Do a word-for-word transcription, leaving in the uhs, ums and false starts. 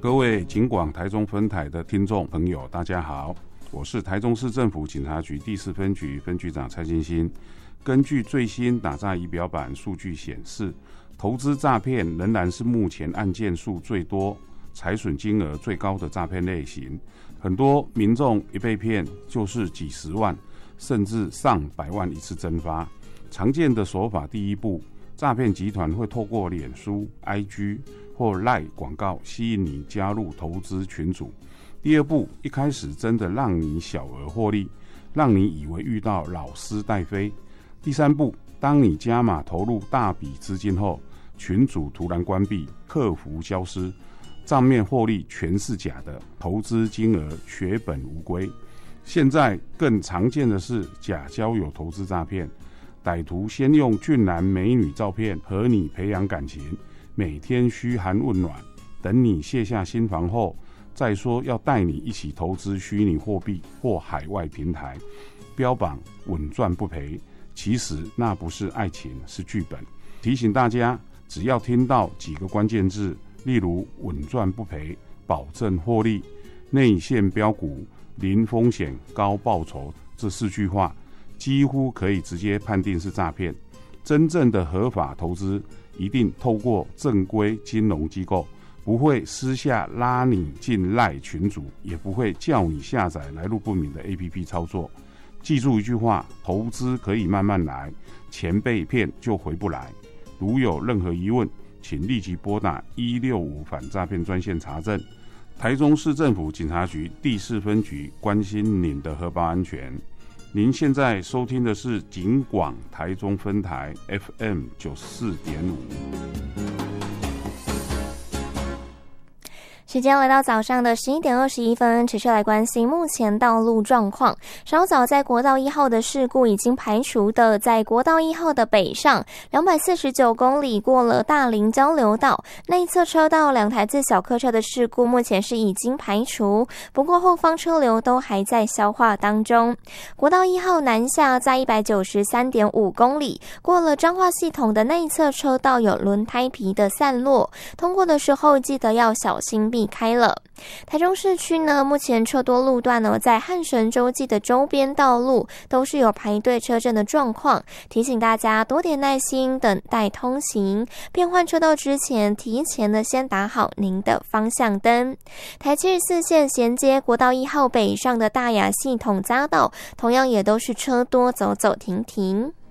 各位警广台中分台的听众朋友，大家好，我是台中市政府警察局第四分局分局长蔡金星。根据最新打诈仪表板数据显示，投资诈骗仍然是目前案件数最多、财损金额最高的诈骗类型。很多民众一被骗就是几十万，甚至上百万一次蒸发。常见的手法，第一步，诈骗集团会透过脸书、I G 或 LINE 广告吸引你加入投资群组。第二步，一开始真的让你小额获利，让你以为遇到老师带飞。第三步，当你加码投入大笔资金后，群组突然关闭，客服消失，账面获利全是假的，投资金额血本无归。现在更常见的是假交友投资诈骗，歹徒先用俊男美女照片和你培养感情，每天嘘寒问暖，等你卸下心防后，再说要带你一起投资虚拟货币或海外平台，标榜稳赚不赔，其实那不是爱情，是剧本。提醒大家，只要听到几个关键字，例如稳赚不赔、保证获利、内线标股、零风险高报酬这四句话，几乎可以直接判定是诈骗。真正的合法投资一定透过正规金融机构，不会私下拉你进赖群组，也不会叫你下载来路不明的 A P P 操作。记住一句话，投资可以慢慢来，钱被骗就回不来。如有任何疑问，请立即拨打一六五反诈骗专线查证。台中市政府警察局第四分局关心您的荷包安全。您现在收听的是警广台中分台 F M 九十四点五。 时间来到早上的十一点二十一分，持续来关心目前道路状况。稍早在国道一号的事故已经排除的，在国道一号的北上两百四十九公里过了大林交流道内侧车道两台自小客车的事故，目前是已经排除，不过后方车流都还在消化当中。国道一号南下在一百九十三点五公里过了彰化系统的内侧车道有轮胎皮的散落，通过的时候记得要小心避开了。台中市区呢，目前车多路段呢，在汉神洲际的周边道路都是有排队车阵的状况，提醒大家多点耐心等待通行，变换车道之前提前的先打好您的方向灯。台七十四线衔接国道一号北上的大雅系统匝道同样也都是车多走走停停。